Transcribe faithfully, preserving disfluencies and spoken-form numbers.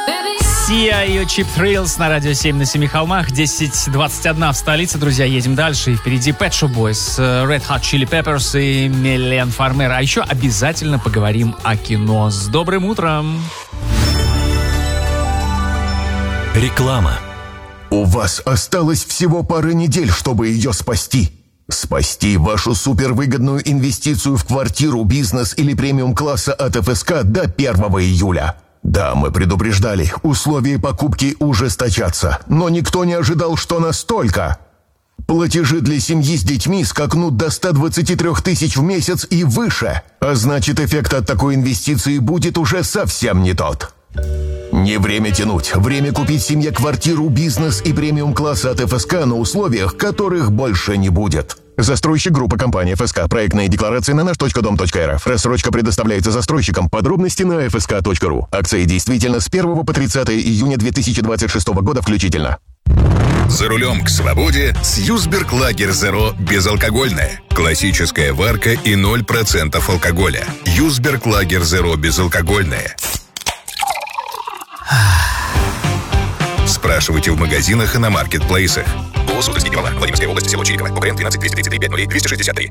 Сия и Cheap Thrills на радио семь на семи холмах. десять двадцать один в столице. Друзья, едем дальше. И впереди Pet Shop Boys, Red Hot Chili Peppers и Милен Фармер. А еще обязательно поговорим о кино. С добрым утром! Реклама. У вас осталось всего пара недель, чтобы ее спасти. Спасти вашу супервыгодную инвестицию в квартиру, бизнес или премиум-класса от эф эс ка до первого июля. Да, мы предупреждали, условия покупки ужесточатся, но никто не ожидал, что настолько. Платежи для семьи с детьми скакнут до ста двадцати трёх тысяч в месяц и выше, а значит, эффект от такой инвестиции будет уже совсем не тот. Не время тянуть, время купить семье квартиру, бизнес и премиум-класса от эф эс ка на условиях, которых больше не будет. Застройщик группа компании эф эс ка. Проектные декларации на наш точка дом точка эр эф. Рассрочка предоставляется застройщикам. Подробности на эф эс ка точка ру. Акции действительно с первого по тридцатое июня две тысячи двадцать шестого года включительно. За рулем к свободе с Юсберг Лагер Zero безалкогольное. Классическая варка и ноль процентов алкоголя. Юсберг Лагер Zero безалкогольное. Спрашивайте в магазинах и на маркетплейсах. ООО «Суздальские дела». Владимирская область, село Чириково. УКН двенадцать двести тридцать три пять ноль двести шестьдесят три.